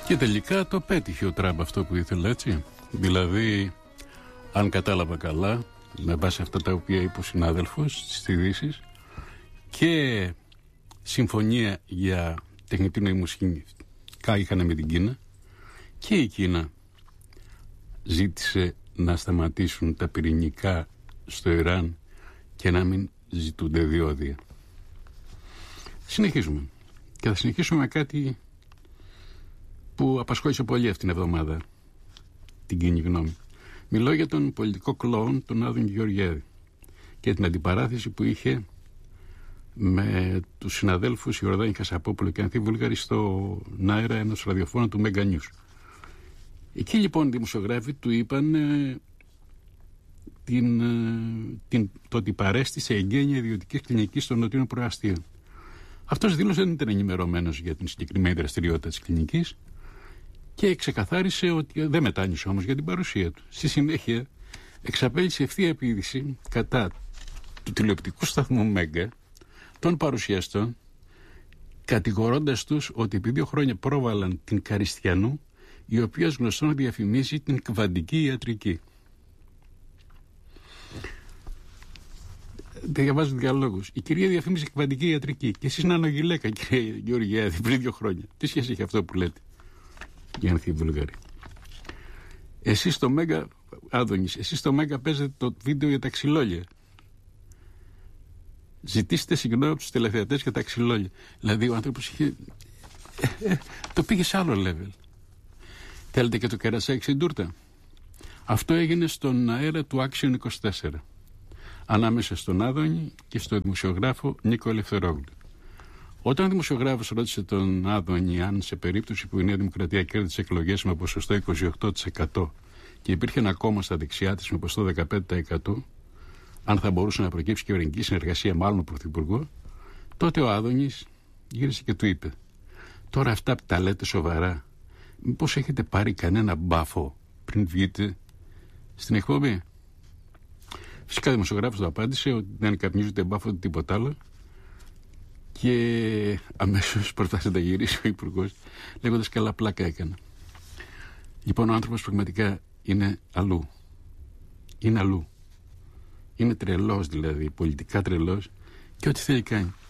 Και τελικά το πέτυχε ο Τραμπ αυτό που ήθελε, έτσι. Δηλαδή, αν κατάλαβα καλά, με βάση αυτά τα οποία είπε ο συνάδελφος στις ειδήσεις, και συμφωνία για τεχνητή νοημοσύνη είχαν με την Κίνα, και η Κίνα ζήτησε να σταματήσουν τα πυρηνικά στο Ιράν και να μην ζητούνται διόδια. Συνεχίζουμε. Και θα συνεχίσουμε με κάτι που απασχόλησε πολύ αυτήν την εβδομάδα την κοινή γνώμη. Μιλώ για τον πολιτικό κλόουν τον Άδωνη Γεωργιάδη και την αντιπαράθεση που είχε με τους συναδέλφους Ιορδάνη Χασαπόπουλο και Ανθή Βούλγαρη στον αέρα ενός ραδιοφώνου του Mega News. Εκεί λοιπόν οι δημοσιογράφοι του είπαν το ότι παρέστησε εγγένεια ιδιωτικής κλινικής των Νοτιών Προαστίων. Αυτός δήλωσε ότι δεν ήταν ενημερωμένος για την συγκεκριμένη δραστηριότητα της κλινικής και ξεκαθάρισε ότι δεν μετάνιωσε όμως για την παρουσία του. Στη συνέχεια εξαπέλυσε ευθεία επίδυση κατά του τηλεοπτικού σταθμού Μέγκα, των παρουσιαστών, κατηγορώντας τους ότι επί 2 χρόνια πρόβαλαν την Καριστιανού, η οποία γνωστό να διαφημίζει την κβαντική ιατρική. Διαβάζω διαλόγους. Η κυρία διαφήμιζε κβαντική ιατρική και εσείς νανογυλαίκα, κύριε Γεωργιάδη, πριν 2 χρόνια. Τι σχέση έχει αυτό που λέτε? Για να έρθει η Βουλγαρία. Εσείς στο Μέγκα, Άδωνης, εσείς στο Μέγκα παίζετε το βίντεο για τα ξυλόλια. Ζητήστε συγγνώμη από τους τηλεθεατές για τα ξυλόλια. Δηλαδή ο άνθρωπος είχε... το πήγε σε άλλο level. Θέλετε και το κερασάκι στην τούρτα? Αυτό έγινε στον αέρα του Action 24, ανάμεσα στον Άδωνη και στον δημοσιογράφο Νίκο Ελευθερόγλου. Όταν ο δημοσιογράφος ρώτησε τον Άδωνη αν σε περίπτωση που η Νέα Δημοκρατία κέρδισε εκλογές με ποσοστό 28% και υπήρχε ένα κόμμα στα δεξιά της με ποσοστό 15%, αν θα μπορούσε να προκύψει κυβερνητική συνεργασία με άλλον πρωθυπουργό, τότε ο Άδωνης γύρισε και του είπε: τώρα αυτά που τα λέτε σοβαρά, μήπως έχετε πάρει κανένα μπάφο πριν βγείτε στην εκπομπή? Φυσικά ο δημοσιογράφος του απάντησε ότι δεν καπνίζεται μπάφο τίποτα άλλο και αμέσως προτάθηκε να γυρίσει ο υπουργός λέγοντας καλά πλάκα έκανα. Λοιπόν, ο άνθρωπος πραγματικά είναι αλλού. Είναι αλλού. Είναι τρελός, δηλαδή, πολιτικά τρελός, και ό,τι θέλει κάνει.